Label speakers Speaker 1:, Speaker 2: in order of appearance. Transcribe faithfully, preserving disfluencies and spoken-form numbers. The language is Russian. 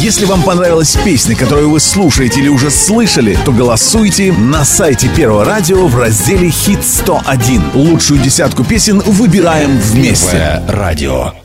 Speaker 1: Если вам понравилась песня, которую вы слушаете или уже слышали, то голосуйте на сайте Первого радио в разделе «Хит сто один». Лучшую десятку песен выбираем вместе.
Speaker 2: Первое радио.